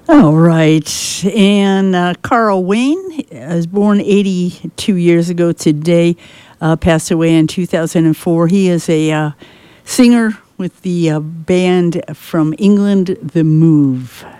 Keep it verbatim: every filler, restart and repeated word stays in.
All right. And uh, Carl Wayne was born eighty-two years ago today, uh, passed away in two thousand four. He is a uh, singer with the uh, band from England, The Move.